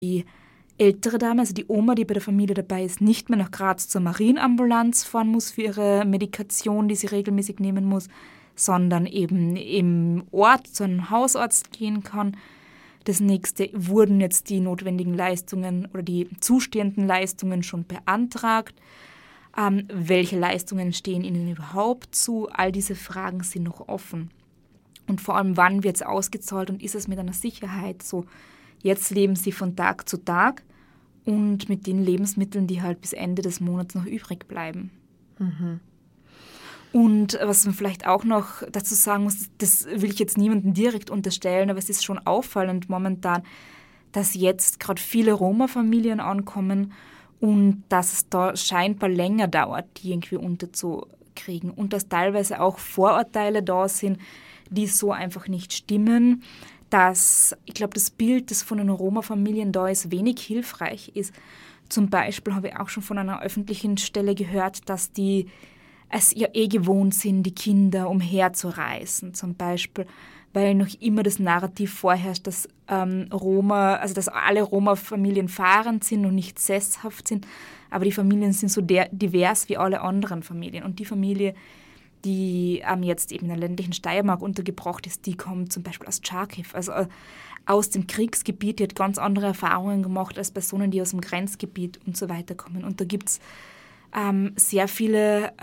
die ältere Dame, also die Oma, die bei der Familie dabei ist, nicht mehr nach Graz zur Marienambulanz fahren muss für ihre Medikation, die sie regelmäßig nehmen muss, sondern eben im Ort zu einem Hausarzt gehen kann. Das nächste, wurden jetzt die notwendigen Leistungen oder die zustehenden Leistungen schon beantragt? Welche Leistungen stehen ihnen überhaupt zu? All diese Fragen sind noch offen. Und vor allem, wann wird es ausgezahlt und ist es mit einer Sicherheit so? Jetzt leben sie von Tag zu Tag und mit den Lebensmitteln, die halt bis Ende des Monats noch übrig bleiben. Mhm. Und was man vielleicht auch noch dazu sagen muss, das will ich jetzt niemandem direkt unterstellen, aber es ist schon auffallend momentan, dass jetzt gerade viele Roma-Familien ankommen und dass es da scheinbar länger dauert, die irgendwie unterzukriegen. Und dass teilweise auch Vorurteile da sind, die so einfach nicht stimmen. Dass, ich glaube, das Bild, das von den Roma-Familien da ist, wenig hilfreich ist. Zum Beispiel habe ich auch schon von einer öffentlichen Stelle gehört, dass die es ja gewohnt sind, die Kinder umherzureisen, zum Beispiel, weil noch immer das Narrativ vorherrscht, dass dass alle Roma-Familien fahrend sind und nicht sesshaft sind, aber die Familien sind so divers wie alle anderen Familien. Und die Familie, die jetzt eben in der ländlichen Steiermark untergebracht ist, die kommt zum Beispiel aus Charkiw, also aus dem Kriegsgebiet, die hat ganz andere Erfahrungen gemacht als Personen, die aus dem Grenzgebiet und so weiter kommen. Und da gibt es sehr viele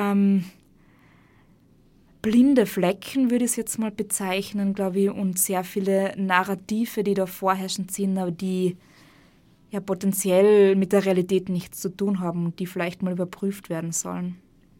blinde Flecken, würde ich es jetzt mal bezeichnen, glaube ich, und sehr viele Narrative, die da vorherrschend sind, aber die ja potenziell mit der Realität nichts zu tun haben und die vielleicht mal überprüft werden sollen.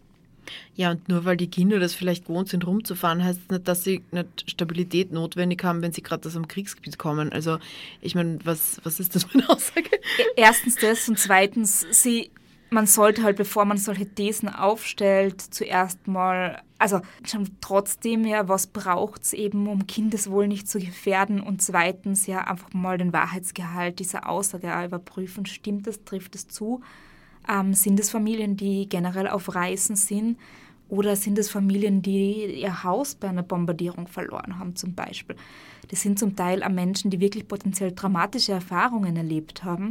Ja, und nur weil die Kinder das vielleicht gewohnt sind, rumzufahren, heißt es nicht, dass sie nicht Stabilität notwendig haben, wenn sie gerade aus einem Kriegsgebiet kommen. Also ich meine, was ist das für eine Aussage? Erstens das und zweitens, man sollte halt, bevor man solche Thesen aufstellt, zuerst mal, also schon trotzdem ja, was braucht es eben, um Kindeswohl nicht zu gefährden und zweitens ja einfach mal den Wahrheitsgehalt dieser Aussage überprüfen. Stimmt das, trifft es zu? Sind es Familien, die generell auf Reisen sind oder sind es Familien, die ihr Haus bei einer Bombardierung verloren haben zum Beispiel? Das sind zum Teil auch Menschen, die wirklich potenziell dramatische Erfahrungen erlebt haben.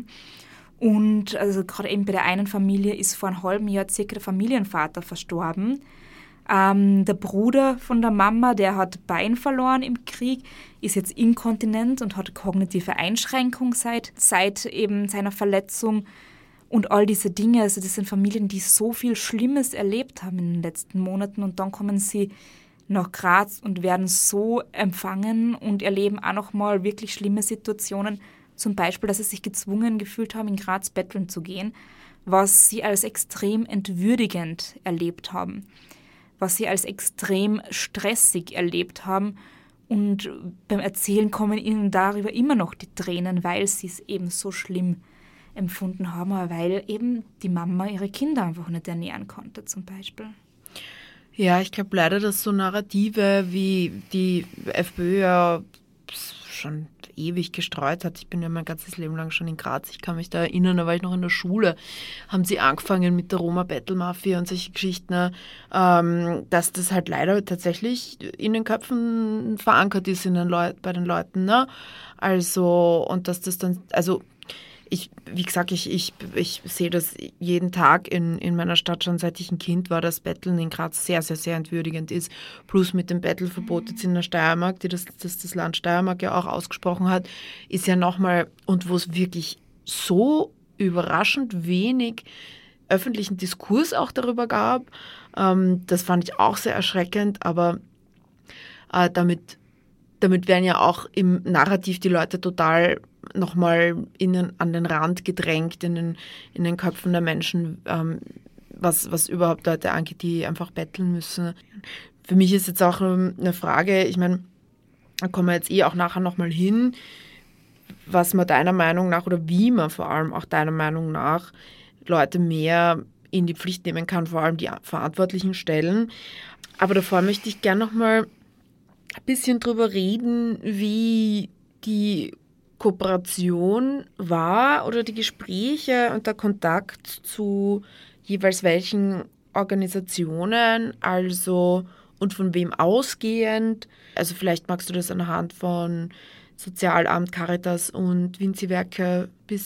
Und also gerade eben bei der einen Familie ist vor einem halben Jahr circa der Familienvater verstorben. Der Bruder von der Mama, der hat Bein verloren im Krieg, ist jetzt inkontinent und hat kognitive Einschränkung seit eben seiner Verletzung. Und all diese Dinge, also das sind Familien, die so viel Schlimmes erlebt haben in den letzten Monaten und dann kommen sie nach Graz und werden so empfangen und erleben auch nochmal wirklich schlimme Situationen. Zum Beispiel, dass sie sich gezwungen gefühlt haben, in Graz betteln zu gehen, was sie als extrem entwürdigend erlebt haben, was sie als extrem stressig erlebt haben. Und beim Erzählen kommen ihnen darüber immer noch die Tränen, weil sie es eben so schlimm empfunden haben, aber weil eben die Mama ihre Kinder einfach nicht ernähren konnte, zum Beispiel. Ja, ich glaube leider, dass so Narrative, wie die FPÖ ja schon ewig gestreut hat. Ich bin ja mein ganzes Leben lang schon in Graz. Ich kann mich da erinnern, da war ich noch in der Schule, haben sie angefangen mit der Roma-Battle-Mafia und solche Geschichten, dass das halt leider tatsächlich in den Köpfen verankert ist bei den Leuten. Ne? Also, und dass das dann, also wie gesagt, ich sehe das jeden Tag in meiner Stadt schon, seit ich ein Kind war, dass Betteln in Graz sehr, sehr, sehr entwürdigend ist. Plus mit dem Bettelverbot jetzt in der Steiermark, das Land Steiermark ja auch ausgesprochen hat, ist ja nochmal, und wo es wirklich so überraschend wenig öffentlichen Diskurs auch darüber gab, das fand ich auch sehr erschreckend, aber damit werden ja auch im Narrativ die Leute total nochmal an den Rand gedrängt in den Köpfen der Menschen, was überhaupt Leute angeht, die einfach betteln müssen. Für mich ist jetzt auch eine Frage, ich meine, da kommen wir jetzt auch nachher nochmal hin, was man deiner Meinung nach oder wie man vor allem auch deiner Meinung nach Leute mehr in die Pflicht nehmen kann, vor allem die verantwortlichen Stellen. Aber davor möchte ich gerne nochmal ein bisschen drüber reden, wie die Kooperation war oder die Gespräche und der Kontakt zu jeweils welchen Organisationen, also und von wem ausgehend. Also vielleicht magst du das anhand von Sozialamt, Caritas und Vinzi-Werke bis